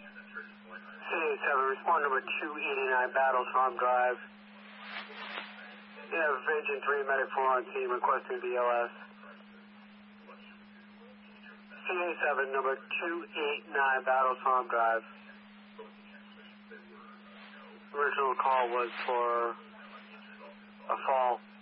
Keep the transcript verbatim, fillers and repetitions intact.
C A seven, respond number two eighty-nine, Battle Farm Drive. You have Agent three, Medic four on scene, requesting B L S. C A seven, number two eighty-nine, Battle Farm Drive. Original call was for a fall.